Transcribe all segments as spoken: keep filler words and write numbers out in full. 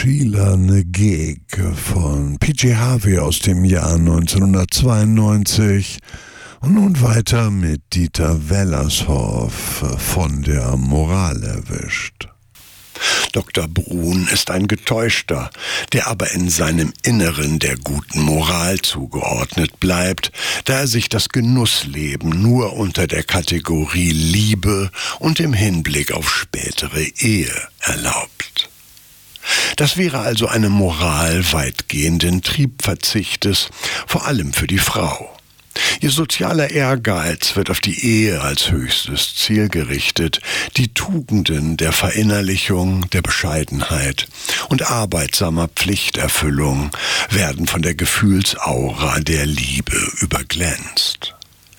Sheila Negeg von P J Harvey aus dem Jahr neunzehnhundertzweiundneunzig und nun weiter mit Dieter Wellershoff von der Moral erwischt. Doktor Brun ist ein Getäuschter, der aber in seinem Inneren der guten Moral zugeordnet bleibt, da er sich das Genussleben nur unter der Kategorie Liebe und im Hinblick auf spätere Ehe erlaubt. Das wäre also eine Moral weitgehenden Triebverzichtes, vor allem für die Frau. Ihr sozialer Ehrgeiz wird auf die Ehe als höchstes Ziel gerichtet, die Tugenden der Verinnerlichung, der Bescheidenheit und arbeitsamer Pflichterfüllung werden von der Gefühlsaura der Liebe überglänzt.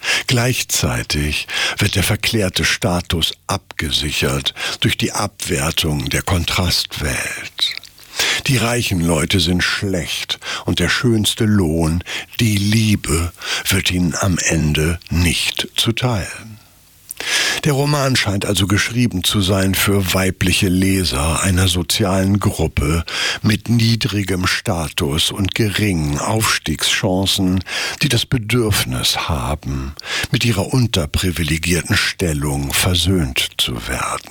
Gleichzeitig wird der verklärte Status abgesichert durch die Abwertung der Kontrastwelt. Die reichen Leute sind schlecht und der schönste Lohn, die Liebe, wird ihnen am Ende nicht zuteil. Der Roman scheint also geschrieben zu sein für weibliche Leser einer sozialen Gruppe mit niedrigem Status und geringen Aufstiegschancen, die das Bedürfnis haben, mit ihrer unterprivilegierten Stellung versöhnt zu werden.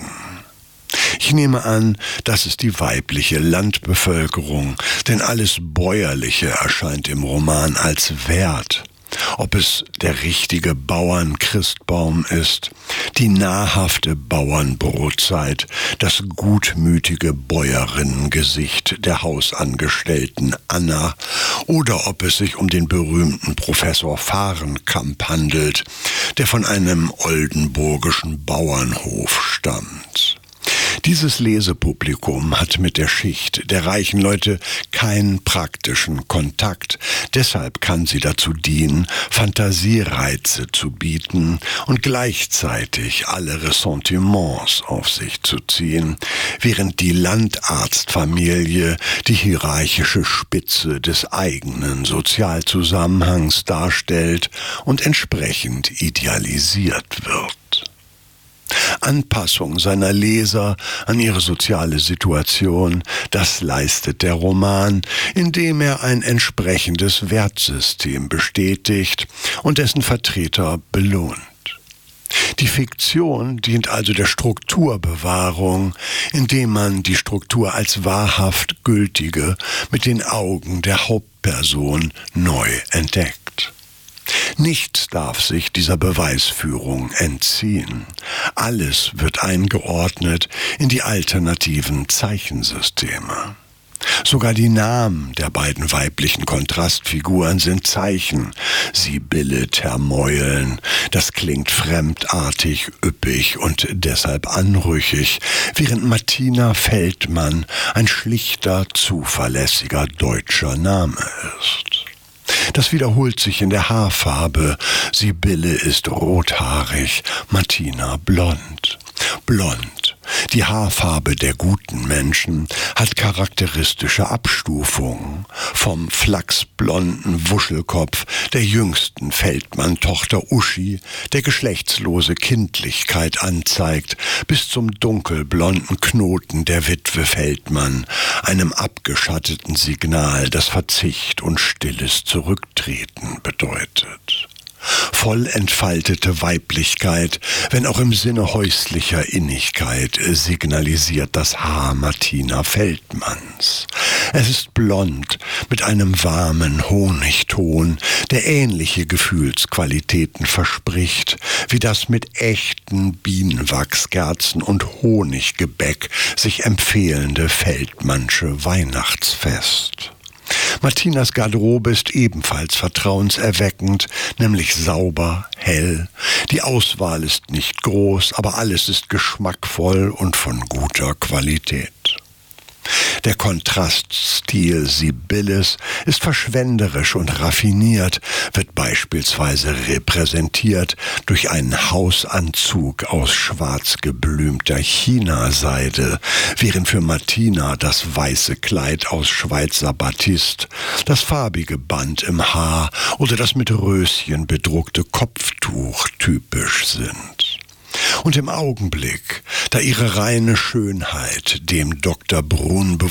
Ich nehme an, das ist die weibliche Landbevölkerung, denn alles Bäuerliche erscheint im Roman als wert. Ob es der richtige Bauernchristbaum ist, die nahrhafte Bauernbrotzeit, das gutmütige Bäuerinnengesicht der Hausangestellten Anna oder ob es sich um den berühmten Professor Fahrenkamp handelt, der von einem oldenburgischen Bauernhof stammt. Dieses Lesepublikum hat mit der Schicht der reichen Leute keinen praktischen Kontakt. Deshalb kann sie dazu dienen, Fantasiereize zu bieten und gleichzeitig alle Ressentiments auf sich zu ziehen, während die Landarztfamilie die hierarchische Spitze des eigenen Sozialzusammenhangs darstellt und entsprechend idealisiert wird. Anpassung seiner Leser an ihre soziale Situation, das leistet der Roman, indem er ein entsprechendes Wertsystem bestätigt und dessen Vertreter belohnt. Die Fiktion dient also der Strukturbewahrung, indem man die Struktur als wahrhaft gültige mit den Augen der Hauptperson neu entdeckt. Nichts darf sich dieser Beweisführung entziehen. Alles wird eingeordnet in die alternativen Zeichensysteme. Sogar die Namen der beiden weiblichen Kontrastfiguren sind Zeichen. Sibylle Termeulen, das klingt fremdartig, üppig und deshalb anrüchig, während Martina Feldmann ein schlichter, zuverlässiger deutscher Name ist. Das wiederholt sich in der Haarfarbe. Sibylle ist rothaarig, Martina blond. Blond, die Haarfarbe der guten Menschen, hat charakteristische Abstufungen. Vom flachsblonden Wuschelkopf der jüngsten Feldmann-Tochter Uschi, der geschlechtslose Kindlichkeit anzeigt, bis zum dunkelblonden Knoten der Witwe Feldmann, einem abgeschatteten Signal, das Verzicht und stilles Zurücktreten bedeutet. Voll entfaltete Weiblichkeit, wenn auch im Sinne häuslicher Innigkeit, signalisiert das Haar Martina Feldmanns. Es ist blond, mit einem warmen Honigton, der ähnliche Gefühlsqualitäten verspricht, wie das mit echten Bienenwachskerzen und Honiggebäck sich empfehlende Feldmannsche Weihnachtsfest. Martinas Garderobe ist ebenfalls vertrauenserweckend, nämlich sauber, hell. Die Auswahl ist nicht groß, aber alles ist geschmackvoll und von guter Qualität. Der Kontraststil Sibylles ist verschwenderisch und raffiniert, wird beispielsweise repräsentiert durch einen Hausanzug aus schwarz geblümter Chinaseide, während für Martina das weiße Kleid aus Schweizer Batist, das farbige Band im Haar oder das mit Röschen bedruckte Kopftuch typisch sind. Und im Augenblick, da ihre reine Schönheit dem Doktor Brun